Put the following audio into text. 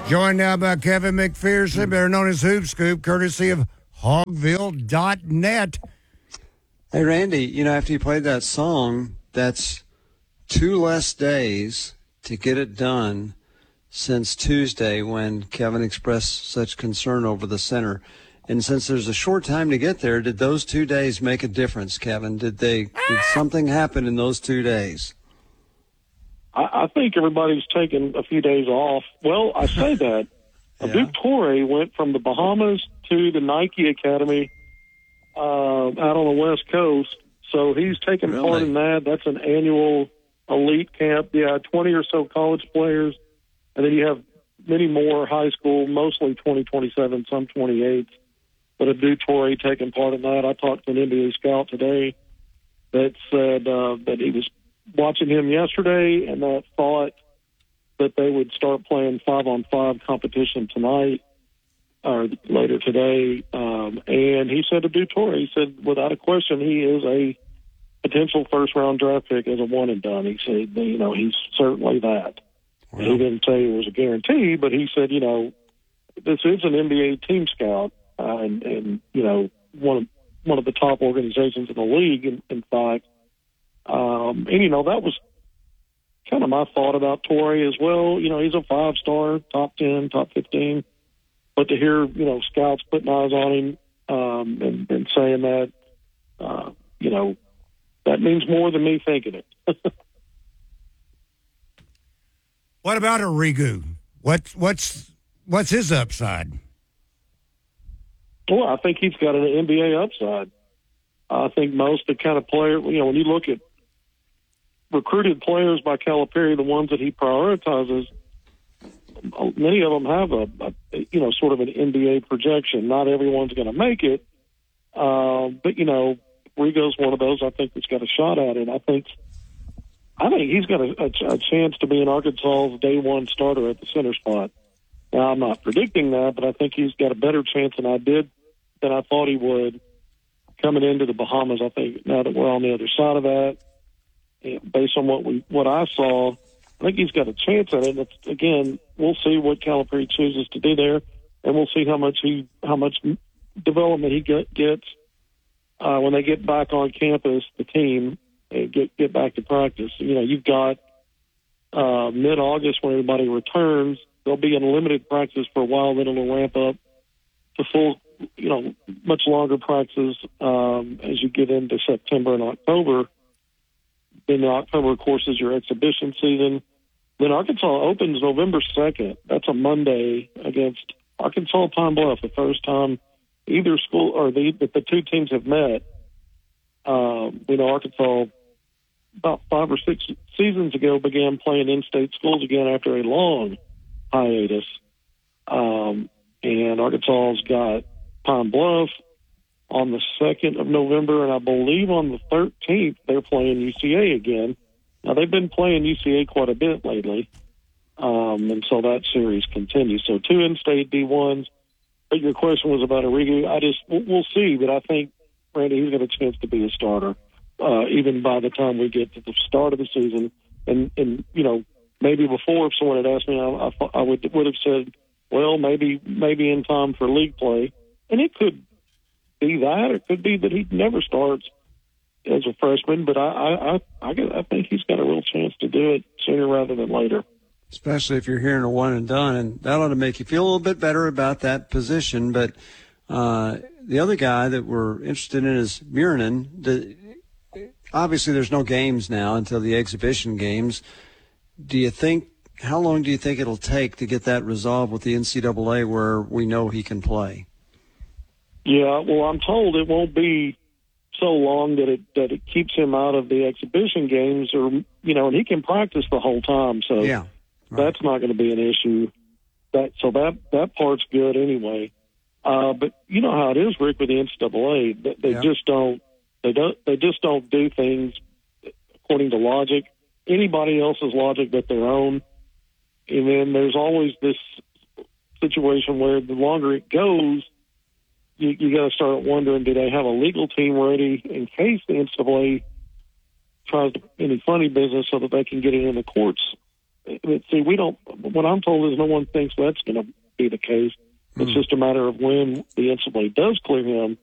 Joined now by Kevin McPherson, better known as Hoop Scoop, courtesy of Hogville.net. Hey, Randy, after you played that song, that's 2 less days to get it done since Tuesday when Kevin expressed such concern over the center. And since there's a short time to get there, did those 2 days make a difference, Kevin? Did something happen in those 2 days? I think everybody's taken a few days off. Well, I say that. Duke Torrey went from the Bahamas to the Nike Academy out on the West Coast. So he's taken part in that. That's an annual elite camp. 20 or so college players. And then you have many more high school, mostly 2027, some 28. But a Duke Torrey taking part in that. I talked to an NBA scout today that said that he was watching him yesterday and that thought that they would start playing 5-on-5 competition tonight or later today. And he said to Duke Torrey, he said, without a question, he is a potential first-round draft pick as a one-and-done. He said, he's certainly that. Wow. He didn't say it was a guarantee, but he said, this is an NBA team scout and one of the top organizations in the league, in fact. And, that was kind of my thought about Torrey as well. He's a 5-star, top 10, top 15. But to hear, scouts putting eyes on him and saying that, that means more than me thinking it. What about Arrigu? What's his upside? Well, I think he's got an NBA upside. I think most of the kind of player, when you look at recruited players by Calipari, the ones that he prioritizes, many of them have a sort of an NBA projection. Not everyone's going to make it, but Rigo's one of those I think that's got a shot at it. I think he's got a chance to be an Arkansas's day one starter at the center spot. Now, I'm not predicting that, but I think he's got a better chance than I thought he would coming into the Bahamas. I think now that we're on the other side of that, and based on what I saw, I think he's got a chance at it. And again, we'll see what Calipari chooses to do there, and we'll see how much development he gets when they get back on campus, the team, and get back to practice. You've got mid-August when everybody returns. They'll be in limited practice for a while, then it'll ramp up to full, much longer practices as you get into September and October. Then October, of course, is your exhibition season. Then Arkansas opens November 2nd. That's a Monday against Arkansas Pine Bluff, the first time either school or the two teams have met. Arkansas about 5 or 6 seasons ago began playing in-state schools again after a long hiatus. And Arkansas's got Pine Bluff on the 2nd of November, and I believe on the 13th they're playing UCA again. Now, they've been playing UCA quite a bit lately, and so that series continues. So 2 in-state D1s. But your question was about Arrigu. We'll see, but I think, Randy, he's got a chance to be a starter, even by the time we get to the start of the season. And maybe before, if someone had asked me, I would have said, well, maybe in time for league play. And it could be that. It could be that he never starts as a freshman, but I think he's got a real chance to do it sooner rather than later. Especially if you're hearing a one and done, and that ought to make you feel a little bit better about that position. But the other guy that we're interested in is Muranen. Obviously, there's no games now until the exhibition games. How long do you think it'll take to get that resolved with the NCAA where we know he can play? Yeah, well, I'm told it won't be so long that it keeps him out of the exhibition games, or and he can practice the whole time. So yeah, right. That's not going to be an issue. That part's good anyway. But you know how it is, Rick, with the NCAA. They just don't. They just don't do things according to logic, anybody else's logic but their own. And then there's always this situation where the longer it goes, you got to start wondering, do they have a legal team ready in case the NCAA tries to any funny business so that they can get it in the courts But see, we don't. What I'm told is no one thinks that's going to be the case. It's just a matter of when the NCAA does clear him.